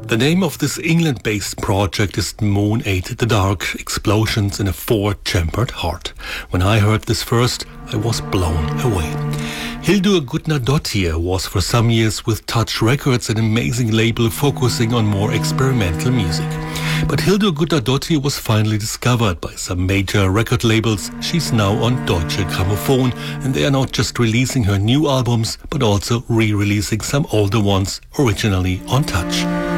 The name of this England-based project is Moon 8, the Dark Explosions in a Four-Chambered Heart. When I heard this first, I was blown away. Hildur Gudnadottir was for some years with Touch Records, an amazing label focusing on more experimental music. But Hildur Gudnadottir was finally discovered by some major record labels. She's now on Deutsche Grammophon, and they are not just releasing her new albums, but also re-releasing some older ones originally on Touch.